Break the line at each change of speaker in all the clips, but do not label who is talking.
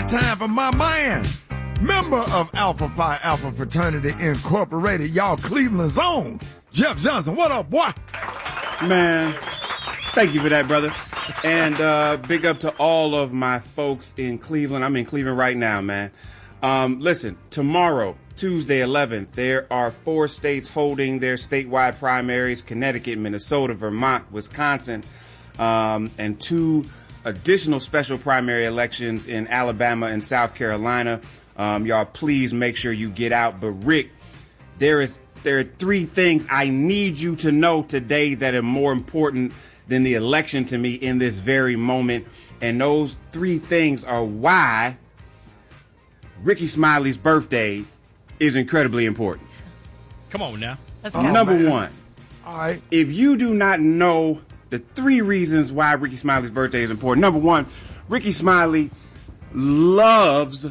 time for my man, member of Alpha Phi Alpha Fraternity Incorporated, y'all Cleveland's own, Jeff Johnson. What up, boy?
Man, thank you for that, brother. And big up to all of my folks in Cleveland. I'm in Cleveland right now, man. Listen, tomorrow, Tuesday 11th, there are 4 states holding their statewide primaries: Connecticut, Minnesota, Vermont, Wisconsin, and 2 additional special primary elections in Alabama and South Carolina. Y'all, please make sure you get out. But Rick, there are 3 things I need you to know today that are more important than the election to me in this very moment. And those 3 things are why Rickey Smiley's birthday is incredibly important.
Come on now.
Number 1.
All right.
If you do not know the 3 reasons why Rickey Smiley's birthday is important. Number 1, Rickey Smiley loves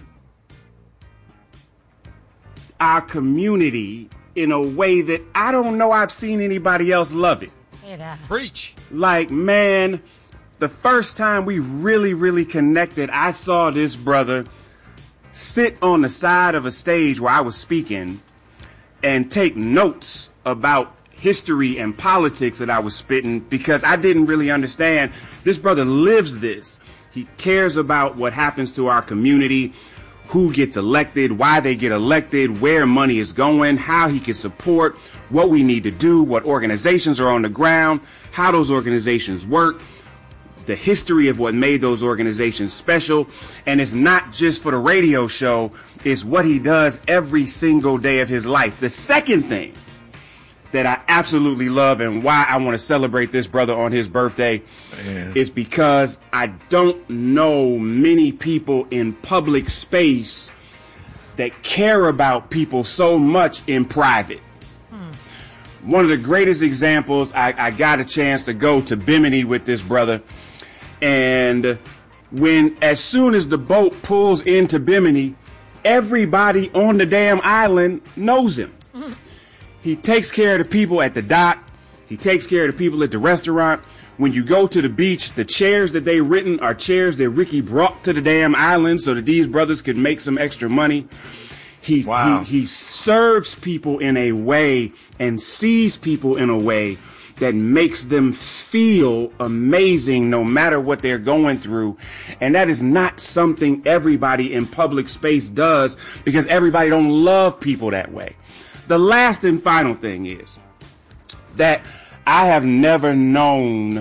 our community in a way that I don't know I've seen anybody else love it.
Preach.
Like, man, the first time we really connected, I saw this brother sit on the side of a stage where I was speaking and take notes about history and politics that I was spitting, because I didn't really understand. This brother lives this. He cares about what happens to our community, who gets elected, why they get elected, where money is going, how he can support, what we need to do, what organizations are on the ground, how those organizations work, the history of what made those organizations special. And it's not just for the radio show, it's what he does every single day of his life. The second thing that I absolutely love and why I want to celebrate this brother on his birthday is because I don't know many people in public space that care about people so much in private. One of the greatest examples, I got a chance to go to Bimini with this brother, and as soon as the boat pulls into Bimini, everybody on the damn island knows him. He takes care of the people at the dock. He takes care of the people at the restaurant. When you go to the beach, the chairs that they written are chairs that Ricky brought to the damn island so that these brothers could make some extra money. He serves people in a way and sees people in a way that makes them feel amazing no matter what they're going through. And that is not something everybody in public space does, because everybody don't love people that way. The last and final thing is that I have never known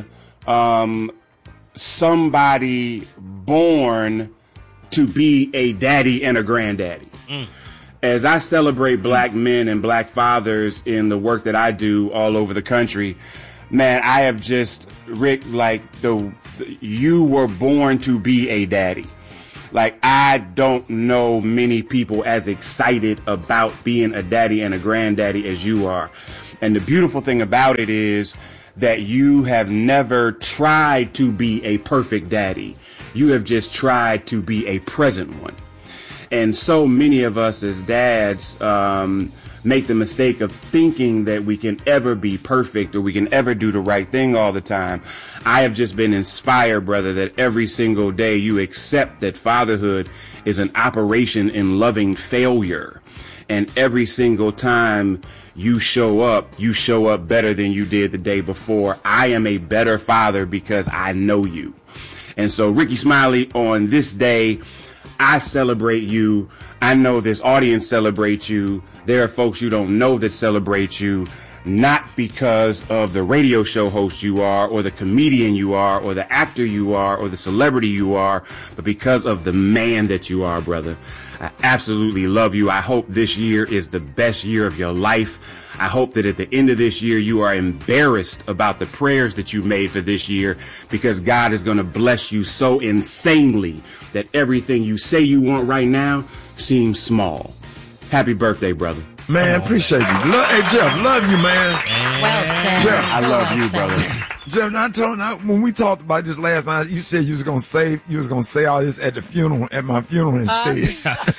somebody born to be a daddy and a granddaddy. As I celebrate black men and black fathers in the work that I do all over the country, man, I have just, Rick, like, you were born to be a daddy. Like, I don't know many people as excited about being a daddy and a granddaddy as you are. And the beautiful thing about it is that you have never tried to be a perfect daddy. You have just tried to be a present one. And so many of us as dads make the mistake of thinking that we can ever be perfect or we can ever do the right thing all the time. I have just been inspired, brother, that every single day you accept that fatherhood is an operation in loving failure. And every single time you show up better than you did the day before. I am a better father because I know you. And so, Rickey Smiley, on this day, I celebrate you. I know this audience celebrates you. There are folks you don't know that celebrate you, not because of the radio show host you are, or the comedian you are, or the actor you are, or the celebrity you are, but because of the man that you are, brother. I absolutely love you. I hope this year is the best year of your life. I hope that at the end of this year, you are embarrassed about the prayers that you made for this year, because God is going to bless you so insanely that everything you say you want right now seems small. Happy birthday, brother.
Man, appreciate you. Hey, Jeff, love you, man.
Well said.
Jeff,
I love you, brother.
Jeff, when we talked about this last night, you said you was gonna say all this at my funeral instead.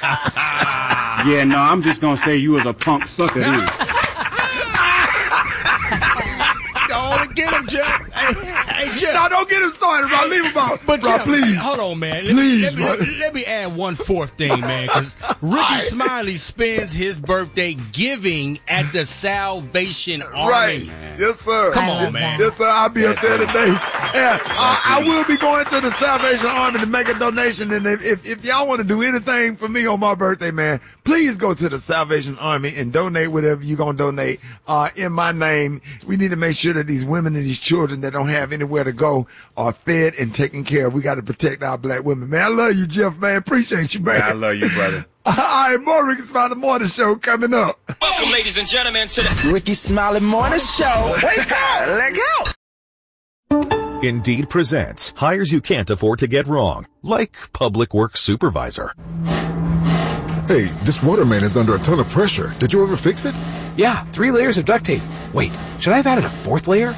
Yeah, no, I'm just gonna say you was a punk sucker, dude.
Go on and get him, Jeff. Hey, Jeff.
No, don't get him started, bro. Leave him out.
But
bro,
Jeff,
please.
hold on, man. Let me add one fourth thing, man, because Ricky Smiley spends his birthday giving at the Salvation Army.
Right. Yes, sir.
Come on, man.
Yes, sir. I'll be up there today. Yeah, I will be going to the Salvation Army to make a donation. And if y'all want to do anything for me on my birthday, man, please go to the Salvation Army and donate whatever you're going to donate in my name. We need to make sure that these women and these children that don't have anywhere to go are fed and taken care of. We got to protect our black women. Man, I love you, Jeff, man. Appreciate you, man.
I love you, brother.
All right, more Ricky Smiley Morning Show coming up.
Welcome, ladies and gentlemen, to the
Ricky Smiley Morning Show. Wake up! Let go!
Indeed presents hires you can't afford to get wrong, like public works supervisor.
Hey, this waterman is under a ton of pressure. Did you ever fix it?
Yeah, 3 layers of duct tape. Wait, should I have added a 4th layer?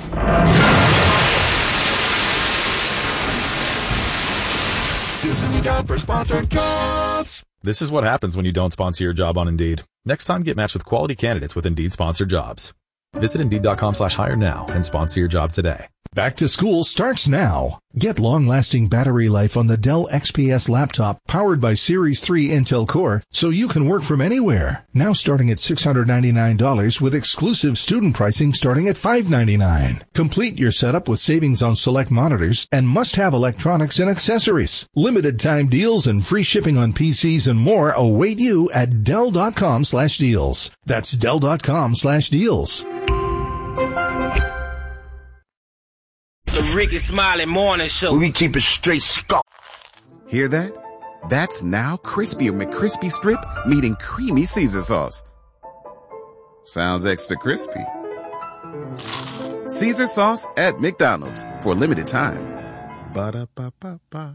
This is a job for Sponsored Jobs.
This is what happens when you don't sponsor your job on Indeed. Next time, get matched with quality candidates with Indeed sponsored jobs. Visit Indeed.com/hire now and sponsor your job today.
Back to school starts now. Get long-lasting battery life on the Dell XPS laptop powered by Series 3 Intel Core so you can work from anywhere. Now starting at $699 with exclusive student pricing starting at $599. Complete your setup with savings on select monitors and must-have electronics and accessories. Limited time deals and free shipping on PCs and more await you at Dell.com/deals. That's Dell.com/deals.
The Ricky Smiley Morning Show.
We keep it straight stuck.
Hear that? That's now Crispy McCrispy Strip meeting creamy Caesar sauce. Sounds extra crispy. Caesar sauce at McDonald's for a limited time. Ba-da-ba-ba-ba.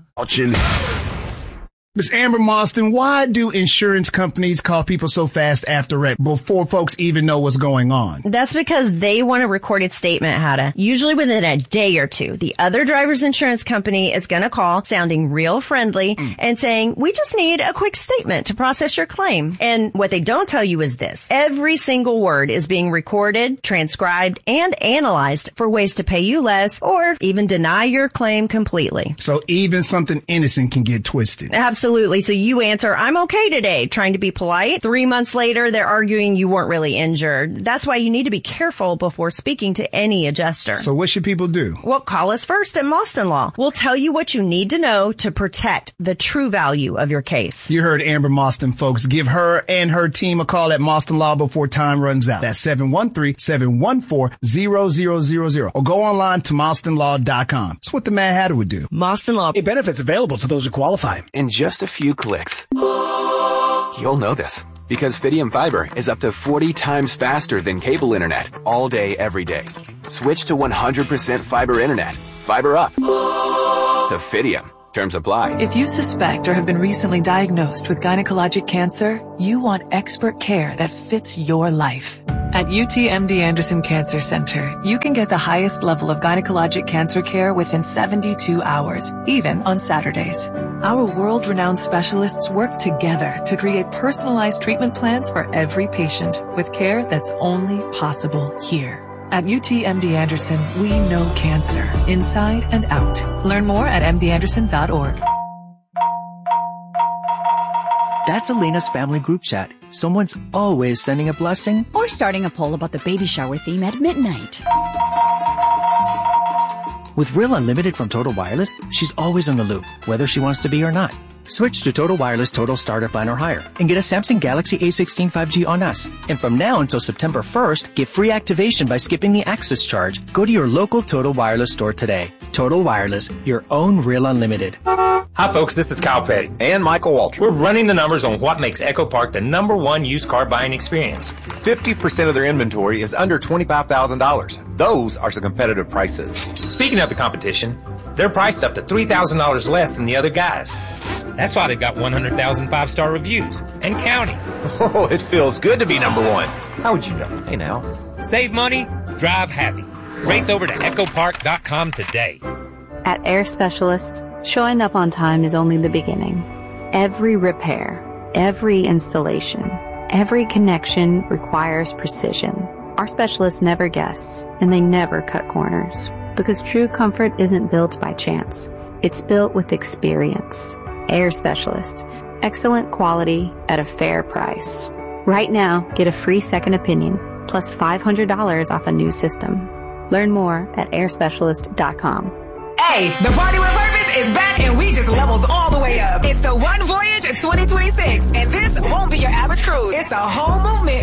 Ms. Amber Mostyn, why do insurance companies call people so fast after wreck before folks even know what's going on?
That's because they want a recorded statement, Hada. Usually within a day or two, the other driver's insurance company is going to call, sounding real friendly, and saying, we just need a quick statement to process your claim. And what they don't tell you is this. Every single word is being recorded, transcribed, and analyzed for ways to pay you less or even deny your claim completely.
So even something innocent can get twisted.
Absolutely. So you answer, I'm okay today, trying to be polite. 3 months later, they're arguing you weren't really injured. That's why you need to be careful before speaking to any adjuster.
So what should people do?
Well, call us first at Mostyn Law. We'll tell you what you need to know to protect the true value of your case.
You heard Amber Mostyn, folks. Give her and her team a call at Mostyn Law before time runs out. That's 713-714-0000. Or go online to MostynLaw.com. That's what the Mad Hatter would do.
Mostyn Law.
Benefits available to those who qualify. In just a few clicks. You'll know this because Fidium Fiber is up to 40 times faster than cable internet all day, every day. Switch to 100% fiber internet. Fiber up to Fidium. Terms apply.
If you suspect or have been recently diagnosed with gynecologic cancer, you want expert care that fits your life. At UTMD Anderson Cancer Center, you can get the highest level of gynecologic cancer care within 72 hours, even on Saturdays. Our world-renowned specialists work together to create personalized treatment plans for every patient with care that's only possible here. At UTMD Anderson, we know cancer inside and out. Learn more at mdanderson.org.
That's Elena's family group chat. Someone's always sending a blessing
or starting a poll about the baby shower theme at midnight.
With Real Unlimited from Total Wireless, she's always in the loop, whether she wants to be or not. Switch to Total Wireless Total Starter Plan or higher and get a Samsung Galaxy A16 5G on us. And from now until September 1st, get free activation by skipping the access charge. Go to your local Total Wireless store today. Total Wireless, your own Real Unlimited.
Hi folks, this is Kyle Petty. And Michael Waltrip. We're running the numbers on what makes Echo Park the #1 used car buying experience.
50% of their inventory is under $25,000. Those are some competitive prices.
Speaking of the competition, they're priced up to $3,000 less than the other guys. That's why they've got 100,000 5-star reviews and counting.
Oh, it feels good to be #1.
How would you know?
Hey now.
Save money, drive happy. Race over to echopark.com today.
At Air Specialists, showing up on time is only the beginning. Every repair, every installation, every connection requires precision. Our specialists never guess, and they never cut corners. Because true comfort isn't built by chance. It's built with experience. Air Specialist. Excellent quality at a fair price. Right now, get a free second opinion, plus $500 off a new system. Learn more at airspecialist.com.
Hey, the Party with Purpose is back and we just leveled all the way up. It's the One Voyage 2026 and this won't be your average cruise. It's a whole movement